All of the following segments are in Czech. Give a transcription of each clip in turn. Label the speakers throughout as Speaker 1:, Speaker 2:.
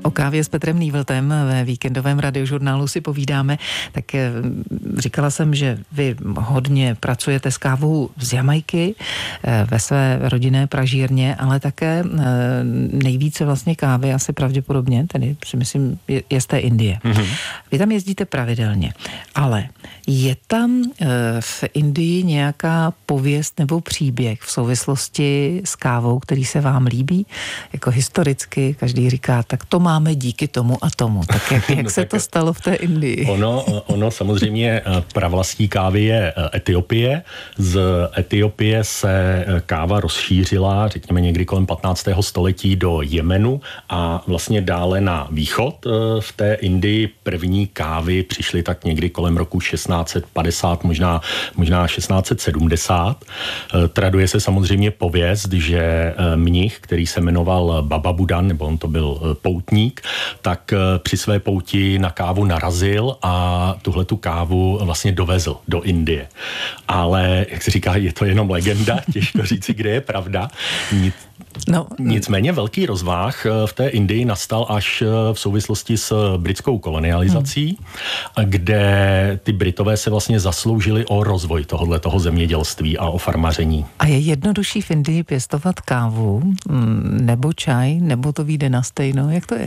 Speaker 1: O kávě s Petrem Nývltem ve víkendovém radiožurnálu si povídáme. Tak říkala jsem, že vy hodně pracujete s kávou z Jamajky ve své rodinné pražírně, ale také nejvíce vlastně kávy asi pravděpodobně, tedy si myslím, je z té Indie. Mm-hmm. Vy tam jezdíte pravidelně, ale je tam v Indii nějaká pověst nebo příběh v souvislosti s kávou, který se vám líbí? Jako historicky každý říká, tak to máme díky tomu a tomu. Tak jak se to stalo v té Indii?
Speaker 2: Ono samozřejmě pravlastí kávy je Etiopie. Z Etiopie se káva rozšířila, řekněme někdy kolem 15. století do Jemenu a vlastně dále na východ. V té Indii první kávy přišly tak někdy kolem roku 1650, možná 1670. Traduje se samozřejmě pověst, že mnich, který se jmenoval Baba Budan, nebo on to byl poutník, tak při své pouti na kávu narazil a tuhletu kávu vlastně dovezl do Indie. Ale, jak se říká, je to jenom legenda, těžko říci, kde je pravda. Nicméně velký rozvah v té Indii nastal až v souvislosti s britskou kolonializací, kde ty Britové se vlastně zasloužili o rozvoj tohoto zemědělství a o farmaření.
Speaker 1: A je jednodušší v Indii pěstovat kávu nebo čaj, nebo to vyjde na stejno? Jak to je?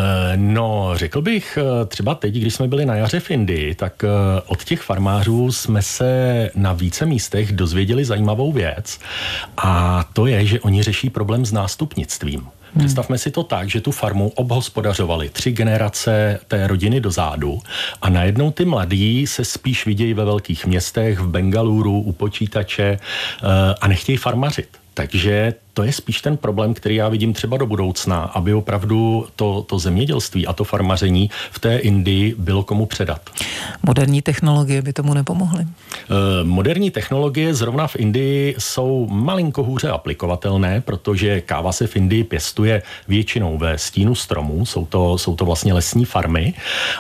Speaker 2: Řekl bych, třeba teď, když jsme byli na jaře v Indii, tak od těch farmářů jsme se na více místech dozvěděli zajímavou věc a to je, že oni řeší problém s nástupnictvím. Představme si to tak, že tu farmu obhospodařovali 3 generace té rodiny dozadu a najednou ty mladí se spíš vidějí ve velkých městech, v Bengaluru, u počítače a nechtějí farmařit. Takže to je spíš ten problém, který já vidím třeba do budoucna, aby opravdu to zemědělství a to farmaření v té Indii bylo komu předat.
Speaker 1: Moderní technologie by tomu nepomohly?
Speaker 2: Moderní technologie zrovna v Indii jsou malinko hůře aplikovatelné, protože káva se v Indii pěstuje většinou ve stínu stromů, jsou to vlastně lesní farmy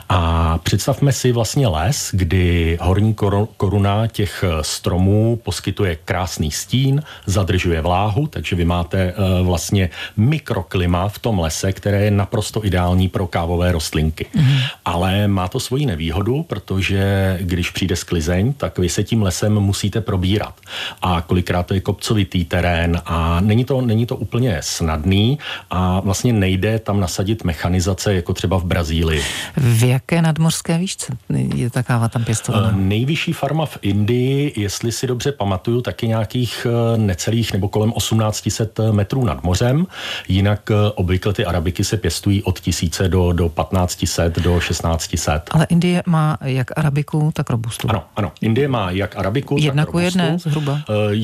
Speaker 2: a představme si vlastně les, kdy horní koruna těch stromů poskytuje krásný stín, zadržuje vláhu, takže vy máte vlastně mikroklima v tom lese, které je naprosto ideální pro kávové rostlinky. Ale má to svoji nevýhodu, protože když přijde sklizeň, tak vy se tím lesem musíte probírat. A kolikrát to je kopcovitý terén a není to úplně snadný a vlastně nejde tam nasadit mechanizace, jako třeba v Brazílii.
Speaker 1: V jaké nadmořské výšce je ta káva tam pěstovaná?
Speaker 2: Nejvyšší farma v Indii, jestli si dobře pamatuju, taky nějakých necelých nebo kolem 1800 metrů nad mořem. Jinak obvykle ty arabiky se pěstují od 1000 do 1500, do 1600.
Speaker 1: Ale Indie má jak arabiku, tak robustu.
Speaker 2: Ano. Indie má jak arabiku,
Speaker 1: tak
Speaker 2: robustu.
Speaker 1: Jedné zhruba.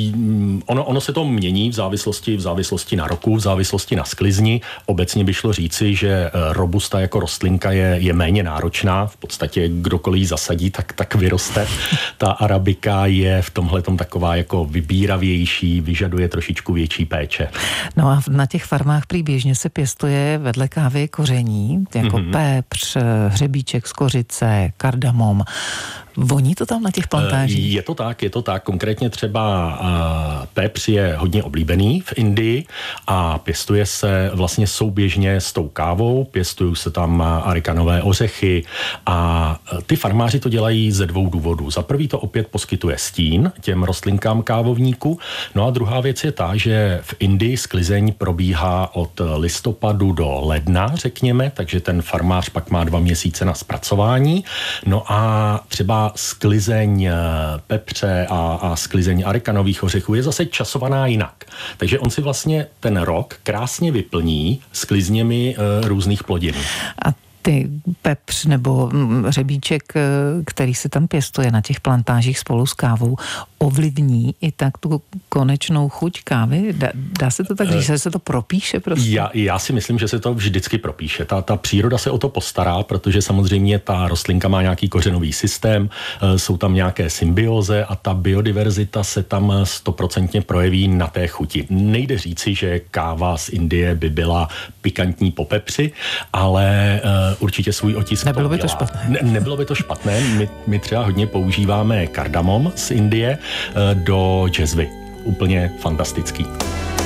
Speaker 2: Ono se to mění v závislosti na roku, v závislosti na sklizni. Obecně by šlo říci, že robusta jako rostlinka je méně náročná. V podstatě kdokoliv ji zasadí, tak vyroste. Ta arabika je v tomhletom taková jako vybíravější, vyžaduje trošičku větší péče.
Speaker 1: No a na těch farmách prý běžně se pěstuje vedle kávy koření, jako pepř, hřebíček z kořice, kardamom. Voní to tam na těch plantážích?
Speaker 2: Je to tak. Konkrétně třeba pepř je hodně oblíbený v Indii a pěstuje se vlastně souběžně s tou kávou, pěstují se tam arikanové ořechy a ty farmáři to dělají ze 2 důvodů. Za prvý to opět poskytuje stín těm rostlinkám kávovníku, no a druhá věc je ta, že v Indii sklizeň probíhá od listopadu do ledna, řekněme, takže ten farmář pak má 2 měsíce na zpracování. No a třeba sklizeň pepře a sklizeň arikanových ořechů je zase časovaná jinak. Takže on si vlastně ten rok krásně vyplní sklizněmi různých plodin.
Speaker 1: A ty pepř nebo hřebíček, který se tam pěstuje na těch plantážích spolu s kávou, ovlivní i tak tu konečnou chuť kávy? Dá se to tak říct, že se to propíše prostě?
Speaker 2: Já si myslím, že se to vždycky propíše. Ta příroda se o to postará, protože samozřejmě ta rostlinka má nějaký kořenový systém, jsou tam nějaké symbióze a ta biodiverzita se tam 100% projeví na té chuti. Nejde říci, že káva z Indie by byla pikantní po pepři, ale určitě svůj otisk
Speaker 1: Nebylo by to špatné.
Speaker 2: Nebylo by to špatné. My třeba hodně používáme kardamom z Indie do džezvy. Úplně fantastický.